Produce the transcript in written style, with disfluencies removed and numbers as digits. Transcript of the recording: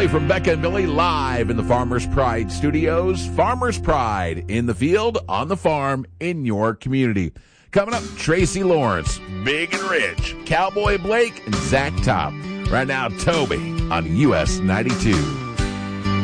Billy from Becca and Billy live in the Farmers Pride studios. Farmers Pride in the field, on the farm, in your community. Coming up, Tracy Lawrence, Big and Rich, Cowboy Blake, and Zach Top. Right now, Toby on US 92.